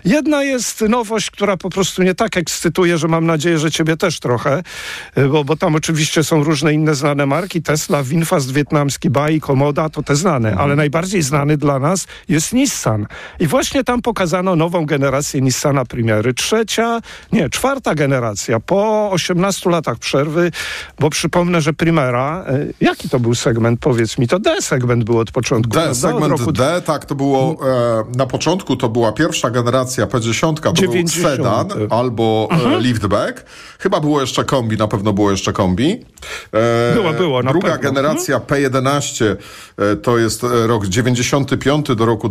Jedna jest nowość, która po prostu nie tak ekscytuje, że mam nadzieję, że ciebie też trochę, bo tam oczywiście są różne inne znane marki. Tesla, Winfast wietnamski, Bai, Komoda, to te znane, ale najbardziej znany dla nas jest Nissan. I właśnie tam pokazano nową generację Nissana Primery. Czwarta generacja, po 18 latach przerwy, bo przypomnę, że Primera, jaki to był segment, powiedz mi, to D-segment był od początku. Segment D, tak, to było, na początku to była pierwsza generacja P10, to 90. był sedan albo liftback. Chyba było jeszcze kombi, na pewno było jeszcze kombi. Było, na Druga pewno. generacja P11 to jest rok 95 do roku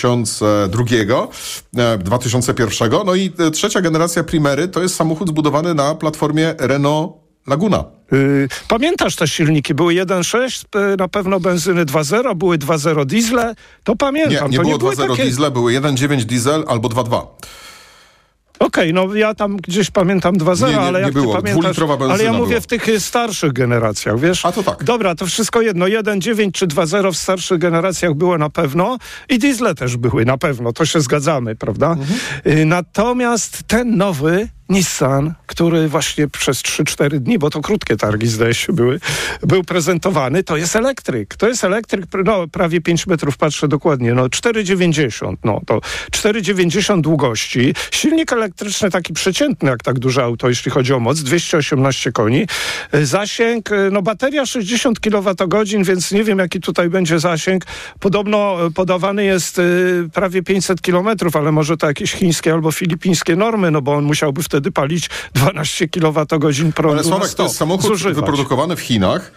2001. No i trzecia generacja Primery to jest samochód zbudowany na platformie Renault Laguna. Pamiętasz te silniki? Były 1.6, na pewno benzyny 2.0, były 2.0 diesle. To pamiętam. Nie to było były 2.0 takie... diesle, były 1.9 diesel albo 2.2. Okej, no ja tam gdzieś pamiętam 2.0, ale jak było. ty pamiętasz... Dwulitrowa benzyna Ale ja mówię była. w tych starszych generacjach, wiesz? A to tak. Dobra, to wszystko jedno. 1.9 czy 2.0 w starszych generacjach było na pewno i diesle też były na pewno. To się zgadzamy, prawda? Natomiast ten nowy Nissan, który właśnie przez 3-4 dni, bo to krótkie targi zdaje się był prezentowany, to jest elektryk. To jest elektryk, prawie 5 metrów, patrzę dokładnie, 4,90, to 4,90 długości. Silnik elektryczny taki przeciętny, jak tak duże auto, jeśli chodzi o moc, 218 koni. Zasięg, bateria 60 kWh, więc nie wiem, jaki tutaj będzie zasięg. Podobno podawany jest prawie 500 km, ale może to jakieś chińskie albo filipińskie normy, bo on musiałby wtedy palić 12 kWh prądu. Ale Sławek, to jest samochód wyprodukowany w Chinach.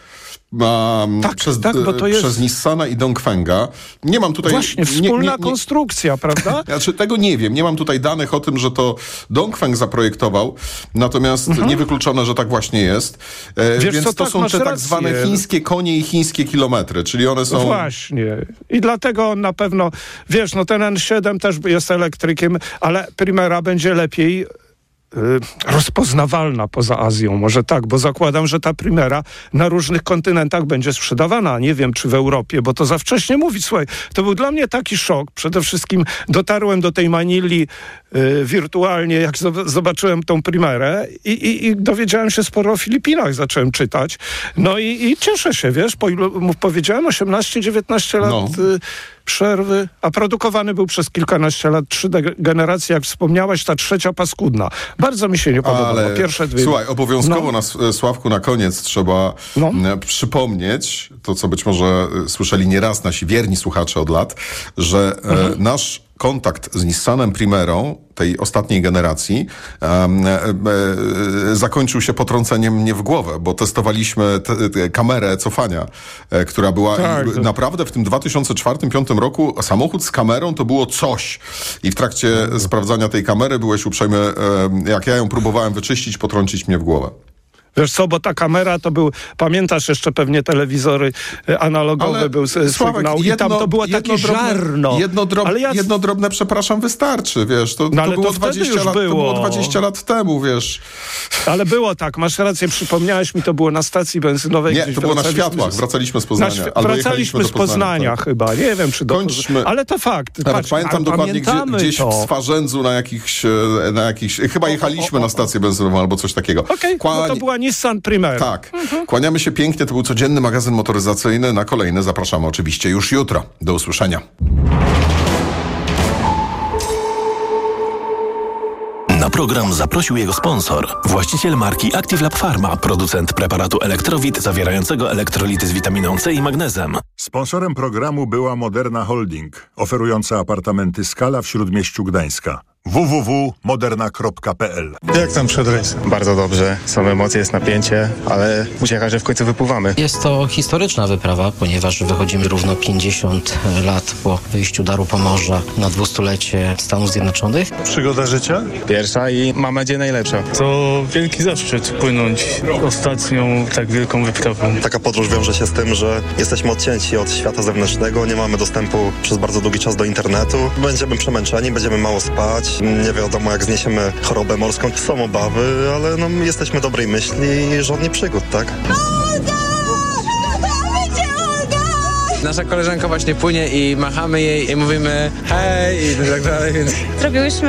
Przez Nissana i Dongfenga. Nie mam tutaj... Właśnie, wspólna konstrukcja, prawda? Znaczy, tego nie wiem. Nie mam tutaj danych o tym, że to Dongfeng zaprojektował, natomiast niewykluczone, że tak właśnie jest. Więc to są te tak zwane chińskie konie i chińskie kilometry, czyli one są... Właśnie. I dlatego on na pewno, ten N7 też jest elektrykiem, ale Primera będzie lepiej rozpoznawalna poza Azją, może tak, bo zakładam, że ta Primera na różnych kontynentach będzie sprzedawana. Nie wiem, czy w Europie, bo to za wcześnie mówić. Słuchaj, to był dla mnie taki szok. Przede wszystkim dotarłem do tej Manili wirtualnie, jak zobaczyłem tą Primerę i dowiedziałem się sporo o Filipinach, zacząłem czytać. No i cieszę się, wiesz, po ilu powiedziałem, 18-19 lat przerwy, a produkowany był przez kilkanaście lat, 3 generacje, jak wspomniałaś, ta trzecia paskudna. Bardzo mi się nie podobało. Pierwsze dwie. Słuchaj, obowiązkowo Sławku, na koniec trzeba przypomnieć to, co być może słyszeli nieraz nasi wierni słuchacze od lat, że nasz kontakt z Nissanem Primerą, tej ostatniej generacji, zakończył się potrąceniem mnie w głowę, bo testowaliśmy kamerę cofania, która była naprawdę w tym 2004-2005 roku samochód z kamerą to było coś. I w trakcie sprawdzania tej kamery byłeś uprzejmy, jak ja ją próbowałem wyczyścić, potrącić mnie w głowę. Wiesz co, bo ta kamera to był, pamiętasz jeszcze pewnie telewizory analogowe, był sygnał i tam to było takie ziarno. Jedno drobne, przepraszam, wystarczy, wiesz. To było 20 lat, to było 20 lat temu, wiesz. Ale było tak, masz rację, przypomniałeś mi, to było na stacji benzynowej. Nie, to było na Światłach, wracaliśmy z Poznania. Wracaliśmy z Poznania tak. Chyba, nie wiem, czy kończmy. Ale to fakt. Patrz, pamiętam dokładnie, gdzieś w Swarzędzu na jakichś chyba jechaliśmy na stację benzynową albo coś takiego. To była Nissan Primera. Tak. Kłaniamy się pięknie. To był codzienny magazyn motoryzacyjny. Na kolejny zapraszamy oczywiście już jutro. Do usłyszenia. Na program zaprosił jego sponsor, właściciel marki Active Lab Pharma, producent preparatu Elektrowit zawierającego elektrolity z witaminą C i magnezem. Sponsorem programu była Moderna Holding, oferująca apartamenty Skala w Śródmieściu Gdańska. www.moderna.pl. Jak tam przed rejsem? Bardzo dobrze, są emocje, jest napięcie, ale uciecha, że w końcu wypływamy. Jest to historyczna wyprawa, ponieważ wychodzimy równo 50 lat po wyjściu Daru Pomorza na 200-lecie Stanów Zjednoczonych. Przygoda życia? Pierwsza i mam nadzieję najlepsza. To wielki zaszczyt płynąć ostatnią tak wielką wyprawą. Taka podróż wiąże się z tym, że jesteśmy odcięci od świata zewnętrznego, nie mamy dostępu przez bardzo długi czas do internetu. Będziemy przemęczeni, będziemy mało spać. Nie wiadomo, jak zniesiemy chorobę morską. Są obawy, ale jesteśmy dobrej myśli i żadnych przygód, tak? Nasza koleżanka właśnie płynie i machamy jej i mówimy hej i tak dalej. Więc... Zrobiłyśmy